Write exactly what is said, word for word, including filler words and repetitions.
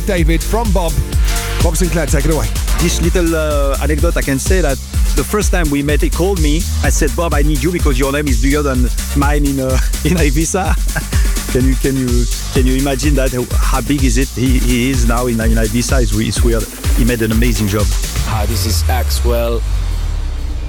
David from Bob. Bob Sinclair, take it away. This little uh, anecdote, I can say that the first time we met, he called me. I said, Bob, I need you because your name is bigger than mine in uh, in Ibiza. Can you can you can you imagine that? How big is it? He, he is now in, in Ibiza. It's, it's weird. He made an amazing job. Hi, this is Axwell.